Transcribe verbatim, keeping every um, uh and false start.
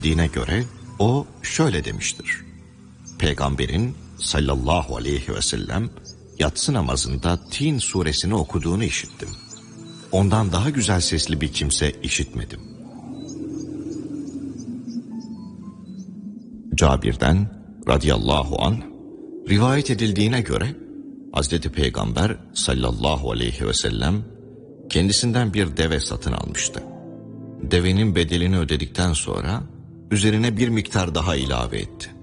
Dine göre o şöyle demiştir. Peygamberin sallallahu aleyhi ve sellem yatsı namazında Tin suresini okuduğunu işittim. Ondan daha güzel sesli bir kimse işitmedim. Cabir'den radıyallahu anh rivayet edildiğine göre Hazreti Peygamber sallallahu aleyhi ve sellem kendisinden bir deve satın almıştı. Devenin bedelini ödedikten sonra üzerine bir miktar daha ilave etti.